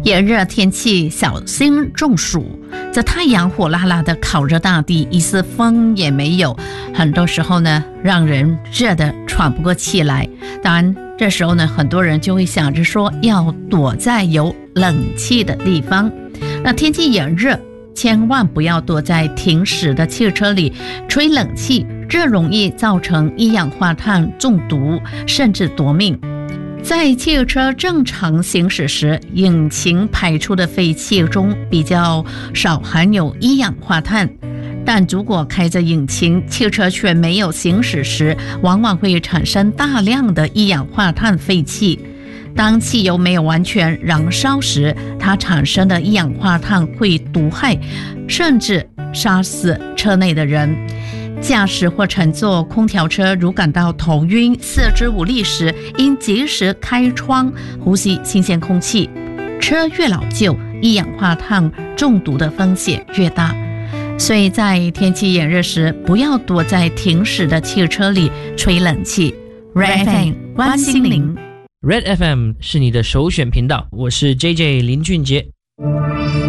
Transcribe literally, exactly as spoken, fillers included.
炎热天气小心中暑，这太阳火辣辣的烤着大地，一丝风也没有，很多时候呢让人热得喘不过气来。当然这时候呢很多人就会想着说要躲在有冷气的地方。那天气炎热，千万不要躲在停驶的汽车里吹冷气，这容易造成一氧化碳中毒，甚至夺命。在汽车正常行驶时，引擎排出的废气中比较少含有一氧化碳，但如果开着引擎，汽车却没有行驶时，往往会产生大量的一氧化碳废气。当汽油没有完全燃烧时，它产生的一氧化碳会毒害，甚至杀死车内的人。驾驶或乘坐空调车如感到头晕、四肢无力时，应及时开窗，呼吸新鲜空气。车越老旧，一氧化碳中毒的风险越大。所以在天气炎热时，不要躲在停驶的汽车里吹冷气。 Red F M 关心您， Red F M 是你的首选频道，我是 J J 林俊杰。